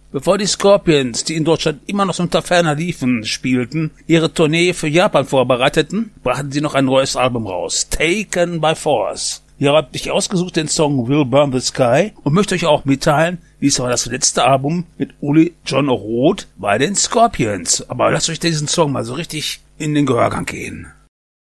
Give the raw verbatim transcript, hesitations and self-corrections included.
Bevor die Scorpions, die in Deutschland immer noch unter ferner liefen, spielten, ihre Tournee für Japan vorbereiteten, brachten sie noch ein neues Album raus, Taken by Force. Hier habe ich ausgesucht den Song Will Burn the Sky und möchte euch auch mitteilen, dies war das letzte Album mit Uli John Roth bei den Scorpions. Aber lasst euch diesen Song mal so richtig in den Gehörgang gehen.